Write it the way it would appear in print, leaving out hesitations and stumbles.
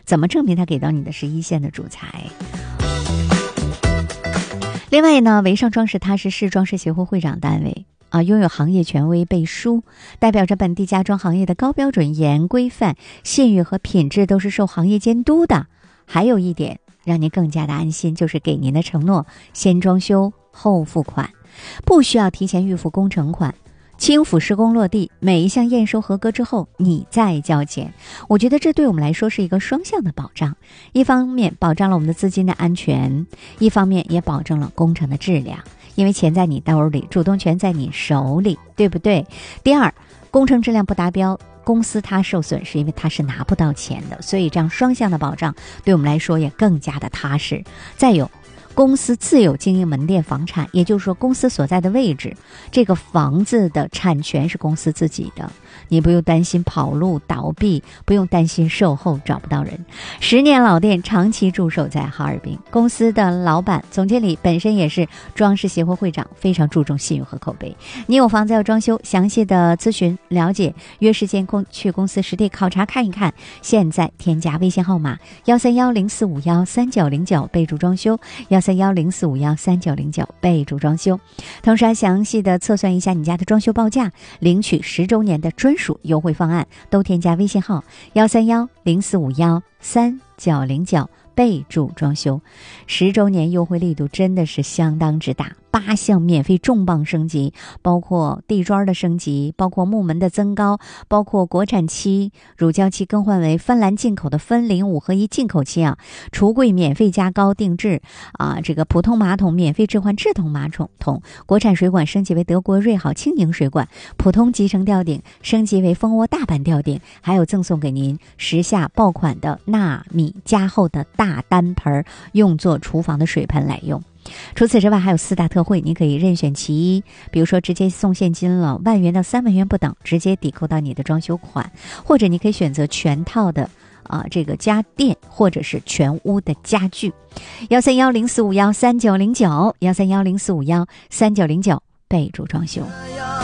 怎么证明他给到你的是一线的主材？另外呢，维尚装饰它是市装饰协会会长单位拥有行业权威背书，代表着本地家装行业的高标准、严规范、信誉和品质都是受行业监督的。还有一点让您更加的安心，就是给您的承诺，先装修后付款，不需要提前预付工程款，轻辅施工落地，每一项验收合格之后你再交钱。我觉得这对我们来说是一个双向的保障，一方面保障了我们的资金的安全，一方面也保证了工程的质量，因为钱在你兜里，主动权在你手里，对不对？第二，工程质量不达标，公司它受损是因为它是拿不到钱的，所以这样双向的保障对我们来说也更加的踏实。再有，公司自有经营门店房产，也就是说公司所在的位置，这个房子的产权是公司自己的，你不用担心跑路倒闭，不用担心售后找不到人。10年老店长期驻守在哈尔滨，公司的老板总经理本身也是装饰协会会长，非常注重信誉和口碑。你有房子要装修，详细的咨询了解，约时间去公司实地考察看一看。现在添加微信号码13104513909，备注装修13104513909，备注装修。同时还详细的测算一下你家的装修报价，领取10周年的专属优惠方案，都添加微信号13104513909，备注装修。10周年优惠力度真的是相当之大，8项免费重磅升级，包括地砖的升级，包括木门的增高，包括国产漆、乳胶漆更换为芬兰进口的芬林5合1进口漆橱柜免费加高定制这个普通马桶免费置换智能马桶，国产水管升级为德国瑞好轻盈水管，普通集成吊顶升级为蜂窝大板吊顶，还有赠送给您时下爆款的纳米加厚的大单盆，用作厨房的水盆来用。除此之外还有4大特惠，你可以任选其一，比如说直接送现金了，1万元到3万元不等，直接抵扣到你的装修款，或者你可以选择全套的这个家电或者是全屋的家具。13104513909，13104513909，备注装修。